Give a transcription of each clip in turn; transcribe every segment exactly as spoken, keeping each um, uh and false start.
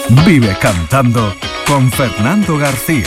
Vive cantando con Fernando García.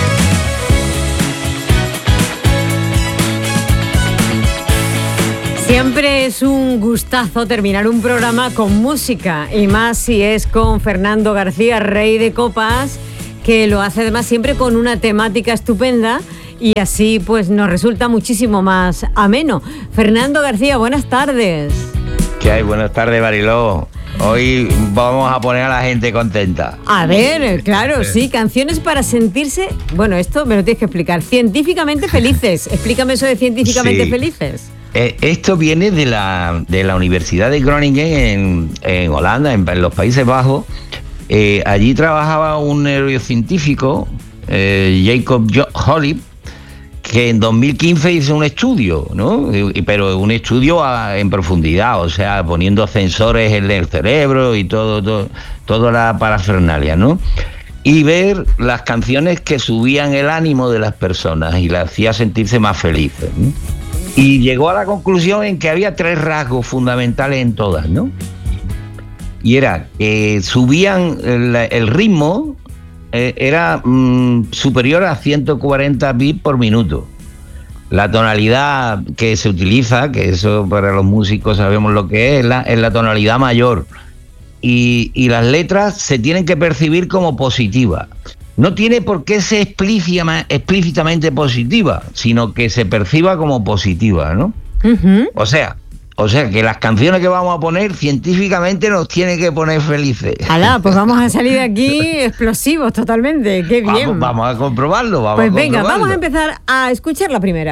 Siempre es un gustazo terminar un programa con música, y más si es con Fernando García, rey de copas, que lo hace además siempre con una temática estupenda y así pues nos resulta muchísimo más ameno. Fernando García, buenas tardes. ¿Qué hay? Buenas tardes, Mariló. Hoy vamos a poner a la gente contenta. A ver, claro, sí, canciones para sentirse, bueno, esto me lo tienes que explicar, científicamente felices. Explícame eso de científicamente Sí. felices. Eh, esto viene de la, de la Universidad de Groningen en, en Holanda, en, en los Países Bajos. Eh, allí trabajaba un neurocientífico, eh, Jacob Holly, que en dos mil quince hizo un estudio, ¿no? Y, pero un estudio a, en profundidad, o sea, poniendo sensores en el cerebro y todo, todo, toda la parafernalia, ¿no? Y ver las canciones que subían el ánimo de las personas y las hacía sentirse más felices, ¿no? Y llegó a la conclusión en que había tres rasgos fundamentales en todas, ¿no? Y era que subían el, el ritmo, eh, era mmm, superior a ciento cuarenta bits por minuto. La tonalidad que se utiliza, que eso para los músicos sabemos lo que es, es la, es la tonalidad mayor. Y, y las letras se tienen que percibir como positivas. No tiene por qué ser explícita, explícitamente positiva, sino que se perciba como positiva, ¿no? Uh-huh. O sea, o sea que las canciones que vamos a poner científicamente nos tienen que poner felices. Alá, pues vamos a salir de aquí explosivos totalmente. Qué bien. Vamos, vamos a comprobarlo. Vamos pues a venga, comprobarlo. vamos a empezar a escuchar la primera.